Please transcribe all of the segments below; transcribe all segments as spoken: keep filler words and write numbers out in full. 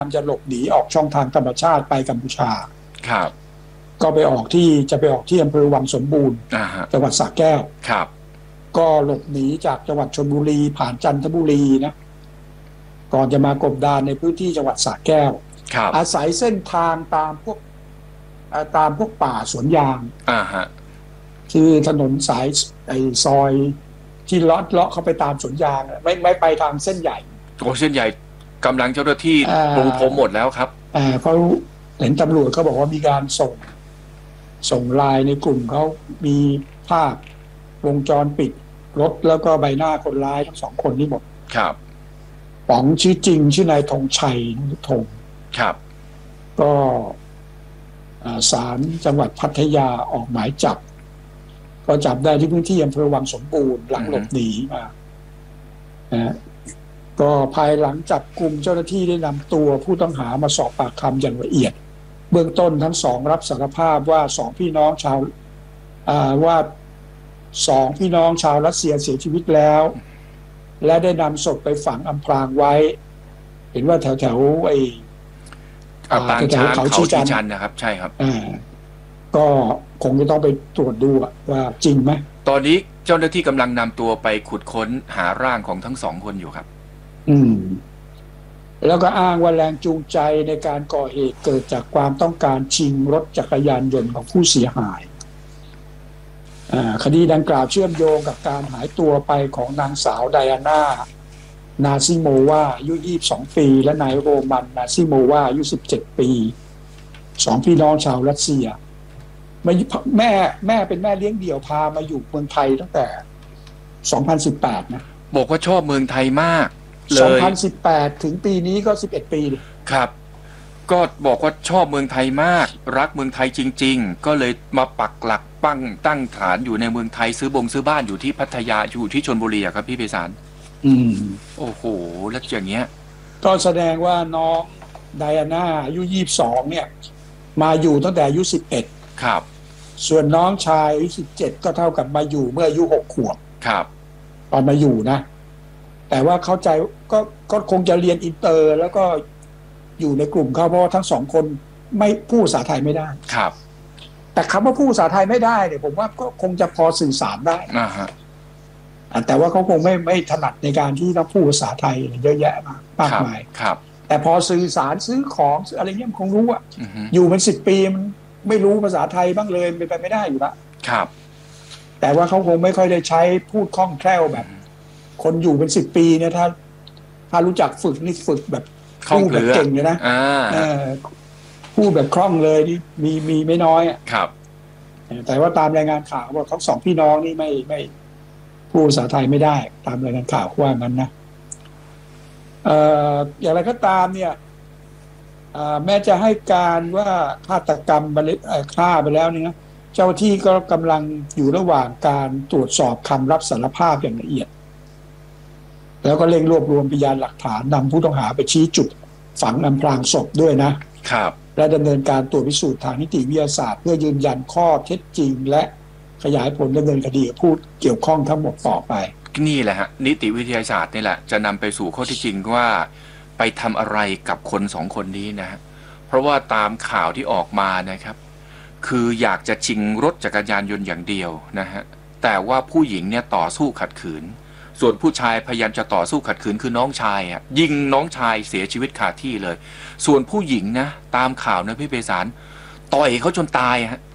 จะหลบหนีออกช่องทางธรรมชาติไปกัมพูชาครับก็ไปออกที่จะไปออกที่อำเภอวังสมบูรณ์จังหวัดสระแก้วครับก็หลบหนีจากจังหวัดชลบุรีผ่านจันทบุรีนะก่อนจะมากบดานในพื้นที่จังหวัดสระแก้วอาศัยเส้นทางตามพวกตามพวกป่าสวนยางอ่าฮะคือถนนสายไอซอยที่เลาะเลาะเข้าไปตามสวนยางไม่ไม่ไปทางเส้นใหญ่โอ้เส้นใหญ่กำลังเจ้าหน้าที่ปูพรมหมดแล้วครับอ่าเขาเห็นตำรวจเขาบอกว่ามีการส่งส่งไลน์ในกลุ่มเขามีภาพวงจรปิดรถแล้วก็ใบหน้าคนร้ายทั้งสองคนนี่หมดครับป๋องชื่อจริงชื่อนายธงชัยนุธงครับก็ศาลจังหวัดพัทยาออกหมายจับก็จับได้ที่พื้นที่อำเภอวังสมบูรณ์หลังหลบหนีมานะก็ภายหลังจับกลุ่มเจ้าหน้าที่ได้นำตัวผู้ต้องหามาสอบปากคำอย่างละเอียดเบื้องต้นทั้งสองรับสารภาพว่าสองพี่น้องชาวว่าสองพี่น้องชาวรัสเซียเสียชีวิตแล้วและได้นำศพไปฝังอำพรางไว้เห็นว่าแถวแถวไอ้ปางช้างเขาชีจันนะครับใช่ครับอ่าก็คงจะต้องไปตรวจดูว่าจริงไหมตอนนี้เจ้าหน้าที่กำลังนำตัวไปขุดค้นหาร่างของทั้งสองคนอยู่ครับอืมแล้วก็อ้างว่าแรงจูงใจในการก่อเหตุเกิดจากความต้องการชิงรถจักรยานยนต์ของผู้เสียหายคดีดังกล่าวเชื่อมโยงกับการหายตัวไปของนางสาวไดอาน่านาซิโมวาอายุยี่สิบสองปีและนายโรมันนาซิโมวาอายุสิบเจ็ดปีสองพี่น้องชาวรัสเซียแม่แม่เป็นแม่เลี้ยงเดี่ยวพามาอยู่เมืองไทยตั้งแต่สองพันสิบแปดนะบอกว่าชอบเมืองไทยมากเลยสองพันสิบแปดถึงปีนี้ก็สิบเอ็ดปีครับก็บอกว่าชอบเมืองไทยมากรักเมืองไทยจริงๆก็เลยมาปักหลักปั้งตั้งฐานอยู่ในเมืองไทยซื้อบงซื้อบ้านอยู่ที่พัทยาอยู่ที่ชลบุรีครับพี่ไพศาลอืมโอ้โหแล้วอย่างเงี้ยก็แสดงว่าน้องไดอาน่าอายุยี่สิบสองเนี่ยมาอยู่ตั้งแต่อายุสิบเอ็ดครับส่วนน้องชายอายุสิบเจ็ดก็เท่ากับมาอยู่เมื่ออายุหกขวบครับตอนมาอยู่นะแต่ว่าเข้าใจก็ก็คงจะเรียนอินเตอร์แล้วก็อยู่ในกลุ่มเขาเพราะว่าทั้งสองคนไม่พูดภาษาไทยไม่ได้ครับแต่คำว่าพูดภาษาไทยไม่ได้เนี่ยผมว่าก็คงจะพอสื่อสารได้อ่าฮะแต่ว่าเขาคงไม่ไม่ถนัดในการที่ต้องพูดภาษาไทยเยอะแยะมากมากมายครับแต่พอสื่อสารซื้อของอะไรเงี้ยมันคงรู้อ่ะ uh-huh. อยู่เป็นสิบปีมันไม่รู้ภาษาไทยบ้างเลยเป็นไปไม่ได้อยู่ละครับแต่ว่าเขาคงไม่ค่อยได้ใช้พูดคล่องแคล่วแบบ uh-huh. คนอยู่เป็นสิบปีเนี่ยถ้าถ้ารู้จักฝึกนี่ฝึกแบบพูดแบบเก่งเลยนะพูดแบบคล่องเลยนี่มีมีไม่น้อยอ่ะครับแต่ว่าตามรายงานข่าวว่าเขาสองพี่น้องนี่ไม่ไม่พูดภาษาไทยไม่ได้ตามรายงานข่าวว่ามันนะเอ่ออย่างไรก็ตามเนี่ยแม้จะให้การว่าฆาตกรรมฆ่าไปแล้วเนี่ยเจ้าที่ก็กำลังอยู่ระหว่างการตรวจสอบคำรับสารภาพอย่างละเอียดแล้วก็เร่งรวบรวมพยานหลักฐานนำผู้ต้องหาไปชี้จุดฝังอำพรางศพด้วยนะครับและดำเนินการตรวจพิสูจน์ทางนิติวิทยาศาสตร์เพื่อยืนยันข้อเท็จจริงและขยายผลดำเนินคดีกับผู้เกี่ยวข้องทั้งหมดต่อไปนี่แหละฮะนิติวิทยาศาสตร์นี่แหละจะนำไปสู่ข้อเท็จจริงว่าไปทำอะไรกับคนสองคนนี้นะฮะเพราะว่าตามข่าวที่ออกมานะครับคืออยากจะชิงรถจักรยานยนต์อย่างเดียวนะฮะแต่ว่าผู้หญิงเนี่ยต่อสู้ขัดขืนส่วนผู้ชายพยายามจะต่อสู้ขัดขืนคือน้องชายอ่ะยิงน้องชายเสียชีวิตคาที่เลยส่วนผู้หญิงนะตามข่าวนะพี่ไพศาลต่อยเขาจนตายฮะ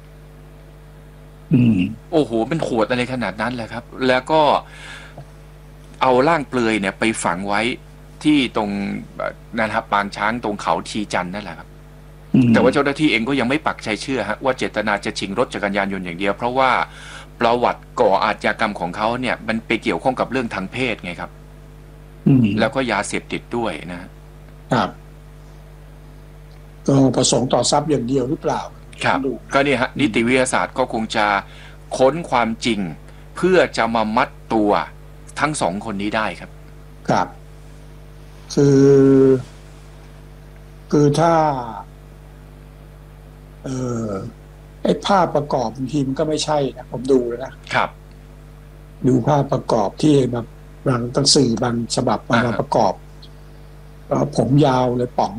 อืมโอ้โหเป็นโหดอะไรขนาดนั้นแหละครับแล้วก็เอาร่างเปลือยเนี่ยไปฝังไว้ที่ตรงนะครับปางช้างตรงเขาชีจันนั่นแหละครับแต่ว่าเจ้าหน้าที่เองก็ยังไม่ปักใจเชื่อฮะว่าเจตนาจะชิงรถจักรยานยนต์อย่างเดียวเพราะว่าประวัติก่ออาชญากรรมของเขาเนี่ยมันไปเกี่ยวข้องกับเรื่องทางเพศไงครับแล้วก็ยาเสพติดด้วยนะครับก็ประสงค์ต่อทรัพย์อย่างเดียวหรือเปล่าครับก็เนี่ยฮะนิติวิทยาศาสตร์ก็คงจะค้นความจริงเพื่อจะมามัดตัวทั้งสองคนนี้ได้ครับครับคือคือถ้าเออไอ้ภาพประกอบบางทีมันก็ไม่ใช่นะผมดูแล้วนะครับดูภาพประกอบที่แบบบางตั้งสื่อบางฉบับมาประกอบผมยาวเลยป่อง